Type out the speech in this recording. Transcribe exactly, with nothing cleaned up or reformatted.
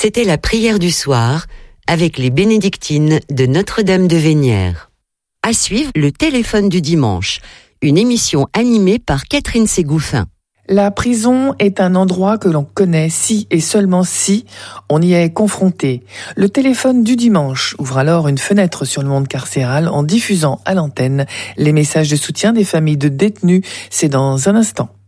C'était la prière du soir avec les bénédictines de Notre-Dame de Vénières. À suivre, le téléphone du dimanche, une émission animée par Catherine Ségouffin. La prison est un endroit que l'on connaît si et seulement si on y est confronté. Le téléphone du dimanche ouvre alors une fenêtre sur le monde carcéral en diffusant à l'antenne les messages de soutien des familles de détenus. C'est dans un instant.